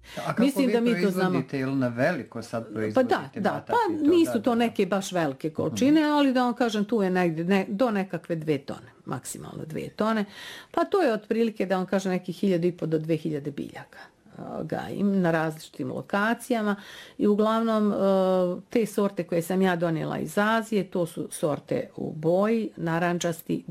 A kako Mislim da mi to znamo. proizvodite ili na veliko sad Pa proizvodite da, batati? pa nisu to neke baš velike količine, ali da vam kažem tu je negdje do nekakve 2 tone, maksimalno 2 tone, pa to je otprilike da vam kažem nekih 1500 do 2000 biljaka gajim na različitim lokacijama i uglavnom te sorte koje sam ja donijela iz Azije, to su sorte u boji, narandžasti,